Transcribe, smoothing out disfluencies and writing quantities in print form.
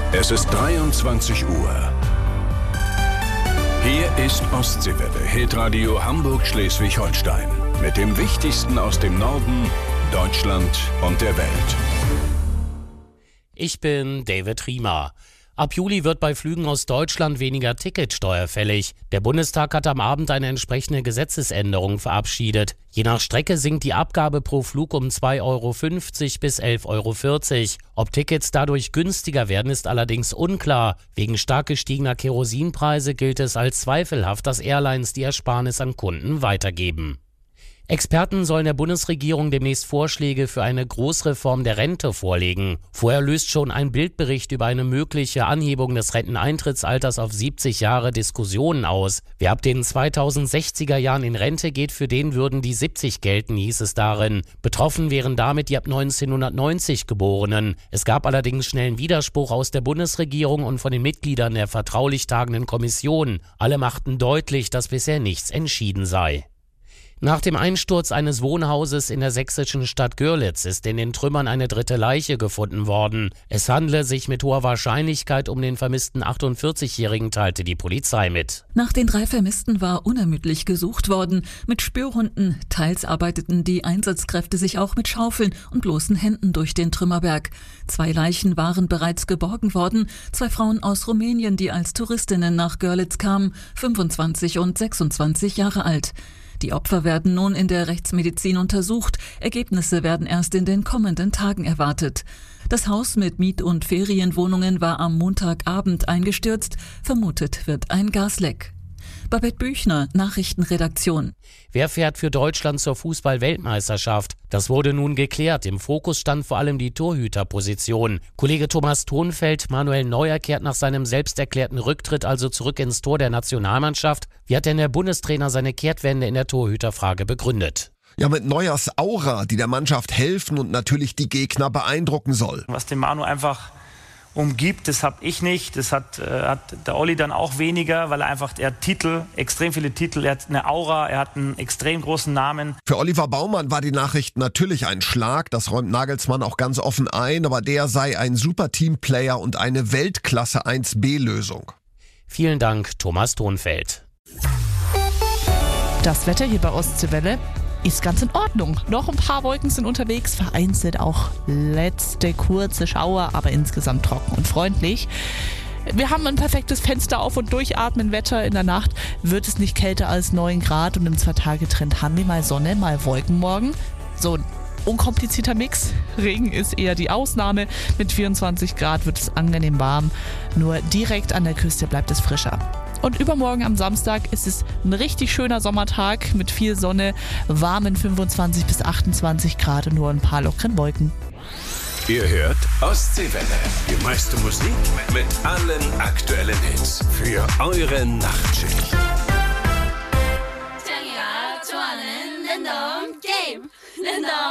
Es ist 23 Uhr. Hier ist Ostseewelle, Hitradio Hamburg-Schleswig-Holstein. Mit dem Wichtigsten aus dem Norden, Deutschland und der Welt. Ich bin David Riemer. Ab Juli wird bei Flügen aus Deutschland weniger Ticketsteuer fällig. Der Bundestag hat am Abend eine entsprechende Gesetzesänderung verabschiedet. Je nach Strecke sinkt die Abgabe pro Flug um 2,50 Euro bis 11,40 Euro. Ob Tickets dadurch günstiger werden, ist allerdings unklar. Wegen stark gestiegener Kerosinpreise gilt es als zweifelhaft, dass Airlines die Ersparnis an Kunden weitergeben. Experten sollen der Bundesregierung demnächst Vorschläge für eine Großreform der Rente vorlegen. Vorher löst schon ein Bildbericht über eine mögliche Anhebung des Renteneintrittsalters auf 70 Jahre Diskussionen aus. Wer ab den 2060er Jahren in Rente geht, für den würden die 70 gelten, hieß es darin. Betroffen wären damit die ab 1990 Geborenen. Es gab allerdings schnellen Widerspruch aus der Bundesregierung und von den Mitgliedern der vertraulich tagenden Kommission. Alle machten deutlich, dass bisher nichts entschieden sei. Nach dem Einsturz eines Wohnhauses in der sächsischen Stadt Görlitz ist in den Trümmern eine dritte Leiche gefunden worden. Es handle sich mit hoher Wahrscheinlichkeit um den vermissten 48-Jährigen, teilte die Polizei mit. Nach den 3 Vermissten war unermüdlich gesucht worden. Mit Spürhunden, teils arbeiteten die Einsatzkräfte sich auch mit Schaufeln und bloßen Händen durch den Trümmerberg. 2 Leichen waren bereits geborgen worden. 2 Frauen aus Rumänien, die als Touristinnen nach Görlitz kamen, 25 und 26 Jahre alt. Die Opfer werden nun in der Rechtsmedizin untersucht. Ergebnisse werden erst in den kommenden Tagen erwartet. Das Haus mit Miet- und Ferienwohnungen war am Montagabend eingestürzt. Vermutet wird ein Gasleck. Babette Büchner, Nachrichtenredaktion. Wer fährt für Deutschland zur Fußball-Weltmeisterschaft? Das wurde nun geklärt. Im Fokus stand vor allem die Torhüterposition. Kollege Thomas Thonfeld, Manuel Neuer kehrt nach seinem selbst erklärten Rücktritt also zurück ins Tor der Nationalmannschaft. Wie hat denn der Bundestrainer seine Kehrtwende in der Torhüterfrage begründet? Ja, mit Neuers Aura, die der Mannschaft helfen und natürlich die Gegner beeindrucken soll. Was den Manu einfach umgibt, das habe ich nicht. Das hat der Olli dann auch weniger, weil er hat Titel, extrem viele Titel, er hat eine Aura, er hat einen extrem großen Namen. Für Oliver Baumann war die Nachricht natürlich ein Schlag, das räumt Nagelsmann auch ganz offen ein, aber der sei ein super Teamplayer und eine Weltklasse 1B-Lösung. Vielen Dank, Thomas Thonfeld. Das Wetter hier bei Ostseewelle ist ganz in Ordnung. Noch ein paar Wolken sind unterwegs, vereinzelt auch letzte kurze Schauer, aber insgesamt trocken und freundlich. Wir haben ein perfektes Fenster auf und durchatmen Wetter. In der Nacht wird es nicht kälter als 9 Grad und im 2-Tage-Trend haben wir mal Sonne, mal Wolken morgen. So ein unkomplizierter Mix. Regen ist eher die Ausnahme. Mit 24 Grad wird es angenehm warm. Nur direkt an der Küste bleibt es frischer. Und übermorgen am Samstag ist es ein richtig schöner Sommertag mit viel Sonne, warmen 25 bis 28 Grad und nur ein paar lockeren Wolken. Ihr hört Ostseewelle. Die meiste Musik mit allen aktuellen Hits für eure Nachtschicht. Linda.